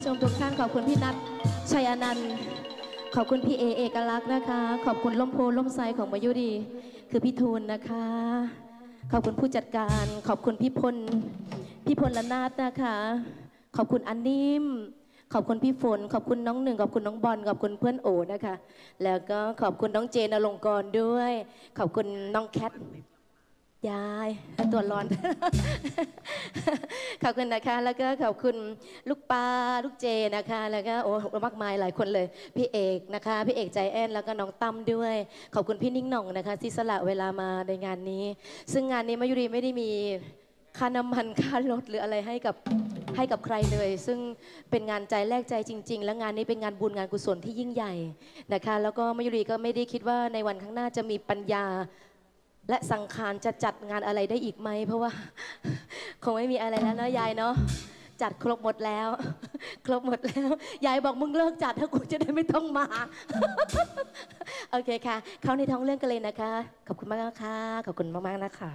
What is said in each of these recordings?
ชมทุกท่านขอบคุณพี่นัทชัยอนันต์ขอบคุณพี่เอกลักษณ์นะคะขอบคุณล่มโพล่มไซของมายุรีคือพี่ทูลนะคะขอบคุณผู้จัดการขอบคุณพี่พลละนาดนะคะขอบคุณอันนิ่มขอบคุณพี่ฝนขอบคุณน้องหนึ่งขอบคุณน้องบอลขอบคุณเพื่อนโอนะคะแล้วก็ขอบคุณน้องเจนอลงกรณ์ด้วยขอบคุณน้องแคทยายตัวร้อน ขอบคุณนะคะแล้วก็ขอบคุณลูกปลาลูกเจนะคะแล้วก็โอ้มากมายหลายคนเลยพี่เอกนะคะพี่เอกใจแอนแล้วก็น้องตั้มด้วยขอบคุณพี่นิ่งหน่องนะคะที่สละเวลามาในงานนี้ซึ่งงานนี้มายุรีไม่ได้มีค่าน้ำมันค่ารถหรืออะไรให้กับใครเลยซึ่งเป็นงานใจแลกใจจริงๆและงานนี้เป็นงานบุญงานกุศลที่ยิ่งใหญ่นะคะแล้วก็มายุรีก็ไม่ได้คิดว่าในวันข้างหน้าจะมีปัญญาและสังขารจะจัดงานอะไรได้อีกไหมเพราะว่า คงไม่มีอะไรแล้วเนาะยายเนาะจัดครบหมดแล้ว ครบหมดแล้วยายบอกมึงเลิกจัดถ้ากูจะได้ไม่ต้องมา โอเคค่ะเข้าในท้องเรื่องกันเลยนะคะขอบคุณมากค่ะขอบคุณมากๆนะคะ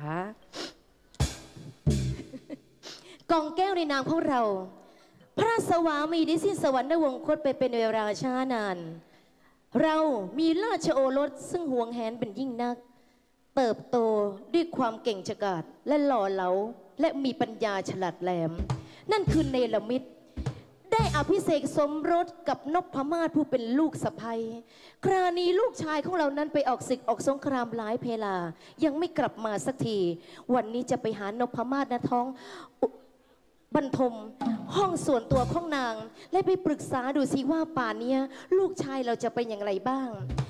กองแก้วในนามของเรา พระสวามีได้สิ้นสวรรค์วงคตไปเป็นเวลาช้านานเรามีราชโอรสซึ่งห่วงแหนเป็นยิ่งนักเติบโตด้วยความเก่งฉกาจและหล่อเหลาและมีปัญญาฉลาดแหลมนั่นคือเนรมิตได้อภิเษกสมรสกับนพมาศผู้เป็นลูกสะใภ้คราวนี้ลูกชายของเรานั้นไปออกศึกออกสงครามหลายเพลายังไม่กลับมาสักทีวันนี้จะไปหานพมาศณท้องบรรทมห้องส่วนตัวของนางและไปปรึกษาดูสิว่าป่านนี้ลูกชายเราจะเป็นอย่างไรบ้าง